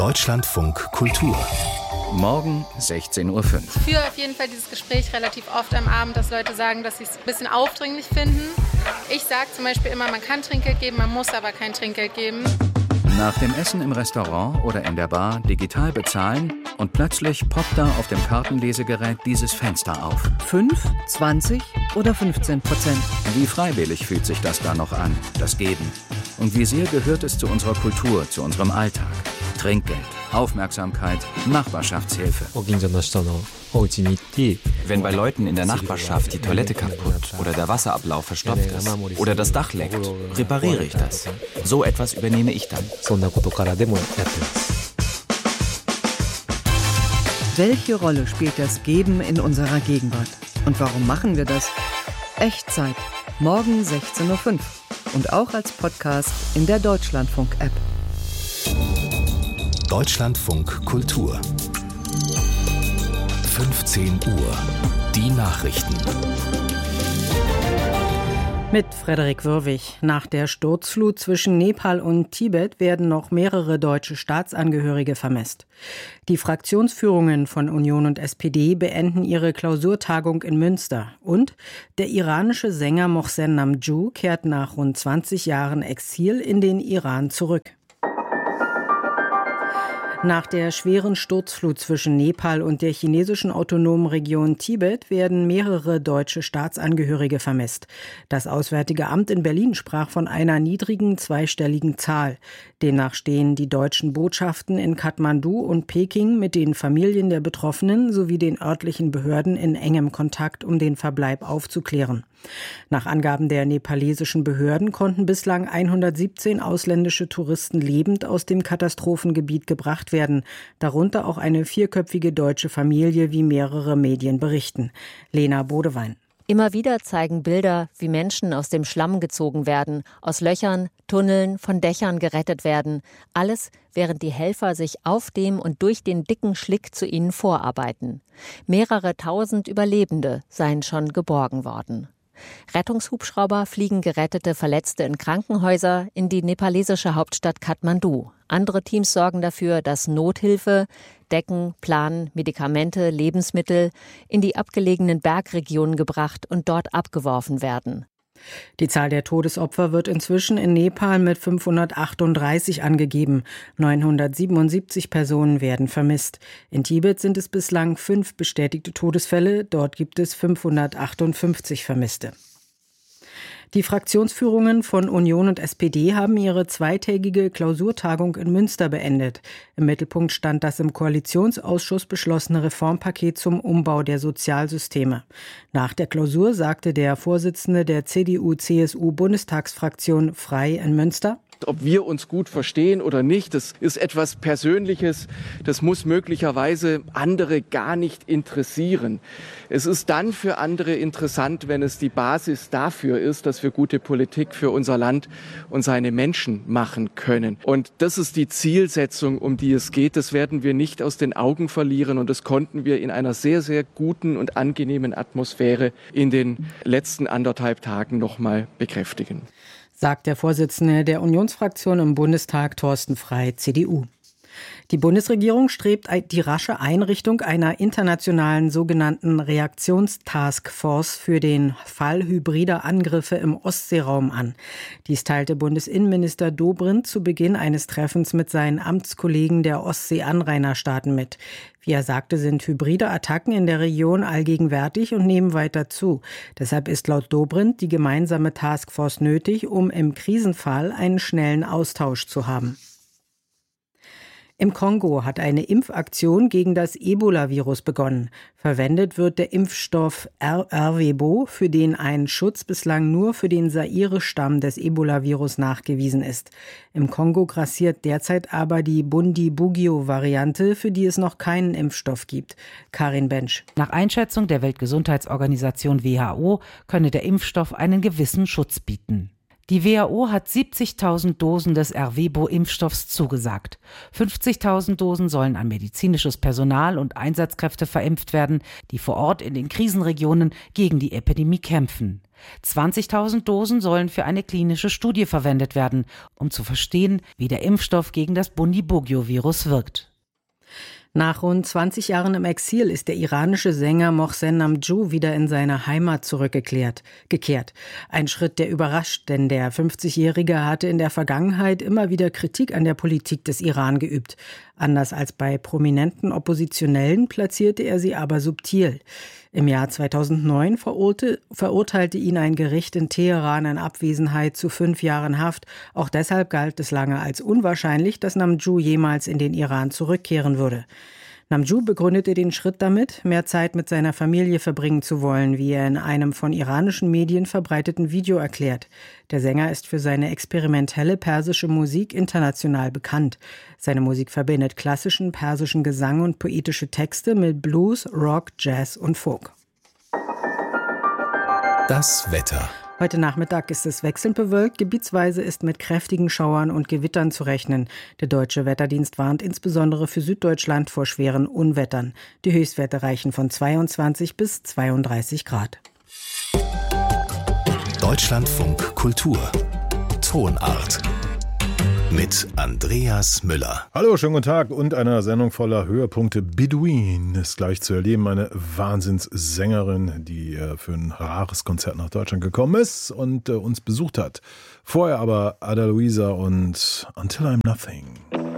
Deutschlandfunk Kultur. Morgen 16:05 Uhr. Ich führe auf jeden Fall dieses Gespräch relativ oft am Abend, dass Leute sagen, dass sie es ein bisschen aufdringlich finden. Ich sage zum Beispiel immer, man kann Trinkgeld geben, man muss aber kein Trinkgeld geben. Nach dem Essen im Restaurant oder in der Bar digital bezahlen und plötzlich poppt da auf dem Kartenlesegerät dieses Fenster auf. 5, 20 oder 15%. Wie freiwillig fühlt sich das da noch an, das Geben? Und wie sehr gehört es zu unserer Kultur, zu unserem Alltag? Trinkgeld, Aufmerksamkeit, Nachbarschaftshilfe. Wenn bei Leuten in der Nachbarschaft die Toilette kaputt oder der Wasserablauf verstopft ist oder das Dach leckt, repariere ich das. So etwas übernehme ich dann. Welche Rolle spielt das Geben in unserer Gegenwart? Und warum machen wir das? Echtzeit, morgen 16:05 Uhr und auch als Podcast in der Deutschlandfunk-App. Deutschlandfunk Kultur. 15 Uhr. Die Nachrichten. Mit Frederik Würwig. Nach der Sturzflut zwischen Nepal und Tibet werden noch mehrere deutsche Staatsangehörige vermisst. Die Fraktionsführungen von Union und SPD beenden ihre Klausurtagung in Münster. Und der iranische Sänger Mohsen Namju kehrt nach rund 20 Jahren Exil in den Iran zurück. Nach der schweren Sturzflut zwischen Nepal und der chinesischen autonomen Region Tibet werden mehrere deutsche Staatsangehörige vermisst. Das Auswärtige Amt in Berlin sprach von einer niedrigen zweistelligen Zahl. Demnach stehen die deutschen Botschaften in Kathmandu und Peking mit den Familien der Betroffenen sowie den örtlichen Behörden in engem Kontakt, um den Verbleib aufzuklären. Nach Angaben der nepalesischen Behörden konnten bislang 117 ausländische Touristen lebend aus dem Katastrophengebiet gebracht werden, darunter auch eine 4-köpfige deutsche Familie, wie mehrere Medien berichten. Lena Bodewein. Immer wieder zeigen Bilder, wie Menschen aus dem Schlamm gezogen werden, aus Löchern, Tunneln, von Dächern gerettet werden. Alles, während die Helfer sich auf dem und durch den dicken Schlick zu ihnen vorarbeiten. Mehrere tausend Überlebende seien schon geborgen worden. Rettungshubschrauber fliegen gerettete Verletzte in Krankenhäuser in die nepalesische Hauptstadt Kathmandu. Andere Teams sorgen dafür, dass Nothilfe, Decken, Plan, Medikamente, Lebensmittel in die abgelegenen Bergregionen gebracht und dort abgeworfen werden. Die Zahl der Todesopfer wird inzwischen in Nepal mit 538 angegeben. 977 Personen werden vermisst. In Tibet sind es bislang 5 bestätigte Todesfälle. Dort gibt es 558 Vermisste. Die Fraktionsführungen von Union und SPD haben ihre zweitägige Klausurtagung in Münster beendet. Im Mittelpunkt stand das im Koalitionsausschuss beschlossene Reformpaket zum Umbau der Sozialsysteme. Nach der Klausur sagte der Vorsitzende der CDU-CSU-Bundestagsfraktion Frei in Münster: Ob wir uns gut verstehen oder nicht, das ist etwas Persönliches. Das muss möglicherweise andere gar nicht interessieren. Es ist dann für andere interessant, wenn es die Basis dafür ist, dass wir gute Politik für unser Land und seine Menschen machen können. Und das ist die Zielsetzung, um die es geht. Das werden wir nicht aus den Augen verlieren. Und das konnten wir in einer sehr, sehr guten und angenehmen Atmosphäre in den letzten 1,5 Tagen nochmal bekräftigen. Sagt der Vorsitzende der Unionsfraktion im Bundestag, Thorsten Frei, CDU. Die Bundesregierung strebt die rasche Einrichtung einer internationalen sogenannten Reaktionstaskforce für den Fall hybrider Angriffe im Ostseeraum an. Dies teilte Bundesinnenminister Dobrindt zu Beginn eines Treffens mit seinen Amtskollegen der Ostsee-Anrainerstaaten mit. Wie er sagte, sind hybride Attacken in der Region allgegenwärtig und nehmen weiter zu. Deshalb ist laut Dobrindt die gemeinsame Taskforce nötig, um im Krisenfall einen schnellen Austausch zu haben. Im Kongo hat eine Impfaktion gegen das Ebola-Virus begonnen. Verwendet wird der Impfstoff Ervebo, für den ein Schutz bislang nur für den Zaire-Stamm des Ebola-Virus nachgewiesen ist. Im Kongo grassiert derzeit aber die Bundibugyo-Variante, für die es noch keinen Impfstoff gibt. Karin Bensch. Nach Einschätzung der Weltgesundheitsorganisation WHO könne der Impfstoff einen gewissen Schutz bieten. Die WHO hat 70.000 Dosen des Ervebo-Impfstoffs zugesagt. 50.000 Dosen sollen an medizinisches Personal und Einsatzkräfte verimpft werden, die vor Ort in den Krisenregionen gegen die Epidemie kämpfen. 20.000 Dosen sollen für eine klinische Studie verwendet werden, um zu verstehen, wie der Impfstoff gegen das Bundibugyo-Virus wirkt. Nach rund 20 Jahren im Exil ist der iranische Sänger Mohsen Namjoo wieder in seine Heimat zurückgekehrt. Ein Schritt, der überrascht, denn der 50-Jährige hatte in der Vergangenheit immer wieder Kritik an der Politik des Iran geübt. Anders als bei prominenten Oppositionellen platzierte er sie aber subtil. Im Jahr 2009 verurteilte ihn ein Gericht in Teheran in Abwesenheit zu 5 Jahren Haft. Auch deshalb galt es lange als unwahrscheinlich, dass Namjoo jemals in den Iran zurückkehren würde. Namjoo begründete den Schritt damit, mehr Zeit mit seiner Familie verbringen zu wollen, wie er in einem von iranischen Medien verbreiteten Video erklärt. Der Sänger ist für seine experimentelle persische Musik international bekannt. Seine Musik verbindet klassischen persischen Gesang und poetische Texte mit Blues, Rock, Jazz und Folk. Das Wetter. Heute Nachmittag ist es wechselnd bewölkt, gebietsweise ist mit kräftigen Schauern und Gewittern zu rechnen. Der Deutsche Wetterdienst warnt insbesondere für Süddeutschland vor schweren Unwettern. Die Höchstwerte reichen von 22 bis 32 Grad. Deutschlandfunk Kultur. Tonart. Mit Andreas Müller. Hallo, schönen guten Tag und einer Sendung voller Höhepunkte. Bedouin ist gleich zu erleben, eine Wahnsinnssängerin, die für ein rares Konzert nach Deutschland gekommen ist und uns besucht hat. Vorher aber Ada Luisa und Until I'm Nothing.